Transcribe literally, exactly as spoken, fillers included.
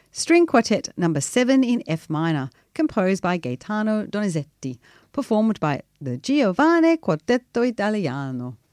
String Quartet number seven in F minor, composed by Gaetano Donizetti, performed by the Giovanni Quartetto Italiano.